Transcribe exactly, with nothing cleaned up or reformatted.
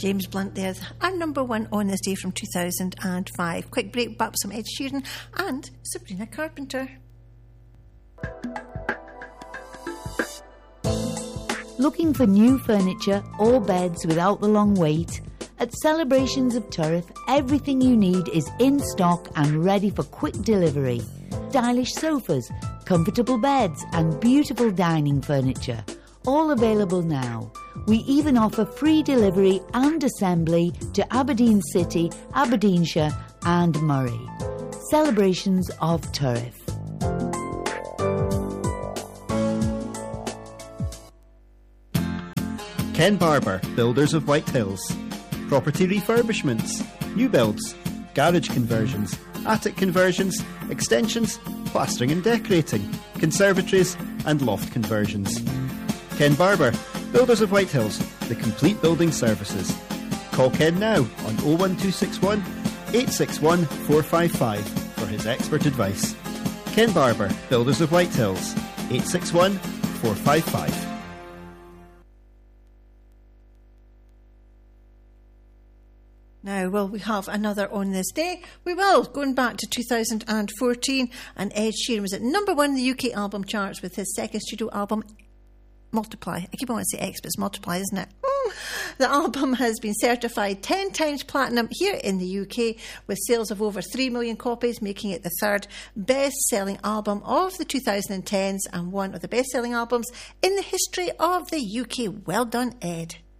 James Blunt there, our number one on this day from two thousand five. Quick break, back with some Ed Sheeran and Sabrina Carpenter. Looking for new furniture or beds without the long wait? At Celebrations of Turriff, everything you need is in stock and ready for quick delivery. Stylish sofas, comfortable beds and beautiful dining furniture. All available now. We even offer free delivery and assembly to Aberdeen City, Aberdeenshire and Moray. Celebrations of Turriff. Ken Barber, Builders of White Hills. Property refurbishments, new builds, garage conversions, attic conversions, extensions, plastering and decorating, conservatories and loft conversions. Ken Barber, Builders of White Hills, the complete building services. Call Ken now on oh one two six one, eight six one, four five five for his expert advice. Ken Barber, Builders of White Hills, eight six one, four five five. Now, will we have another on this day? We will, going back to two thousand fourteen, and Ed Sheeran was at number one in the U K album charts with his second studio album, Multiply. I keep on wanting to say X, but it's Multiply, isn't it? Mm. The album has been certified ten times platinum here in the U K, with sales of over three million copies, making it the third best-selling album of the twenty tens and one of the best-selling albums in the history of the U K. Well done, Ed.